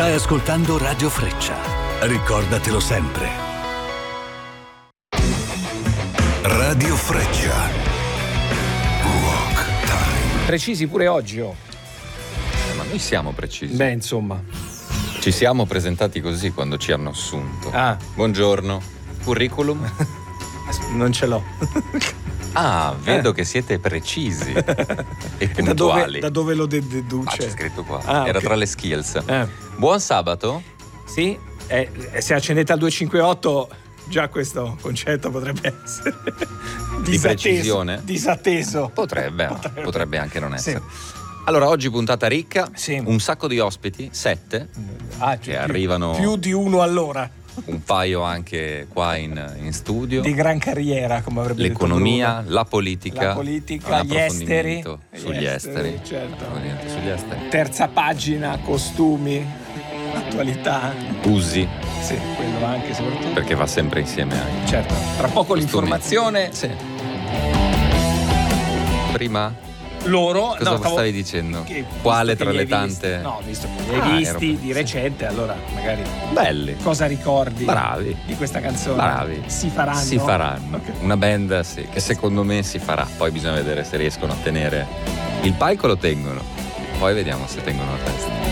Stai ascoltando Radio Freccia. Ricordatelo sempre. Radio Freccia. Rock Time. Precisi pure oggi, oh. Ma noi siamo precisi. Beh, insomma. Ci siamo presentati così quando ci hanno assunto. Ah. Buongiorno. Curriculum? Non ce l'ho. Ah, vedo che siete precisi e Da puntuali. dove lo deduce? C'è scritto qua. Ah, Era ok. tra le skills. Buon sabato. Sì, se accendete al 258 già questo concetto potrebbe essere Di precisione? Disatteso. Potrebbe anche non essere. Sì. Allora, oggi puntata ricca, Sì. un sacco di ospiti, 7, che arrivano più di uno all'ora. un paio anche qua in studio. Di gran carriera, come avrebbe L'economia, detto la politica, Bruno. Gli esteri. sugli esteri. Certo. Approfondimento sugli esteri. Terza pagina, costumi, attualità. Usi, Sì, quello anche soprattutto. perché va sempre insieme a Certo, tra poco l'informazione. Sì. Prima Loro cosa stavo- stavi dicendo? che- Quale visto tra che le li hai tante? visti- No, visto che li hai Ah, visti ero- di sì. recente, allora magari Belli. cosa ricordi Bravi. di questa canzone? Bravi. Si faranno? Si faranno. Ok. Una band sì, che secondo me si farà. Poi bisogna vedere se riescono a tenere il palco, lo tengono. Poi vediamo se tengono il resto.